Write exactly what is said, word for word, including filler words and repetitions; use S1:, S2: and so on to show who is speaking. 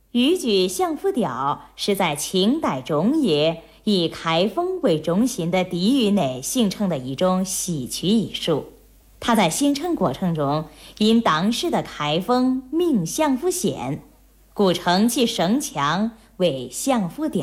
S1: 豫剧相夫调是在清代中叶以开封为中心的地域内形成的一种戏曲艺术。它在形成过程中，因当时的开封名相夫县，故称其声腔为相夫调。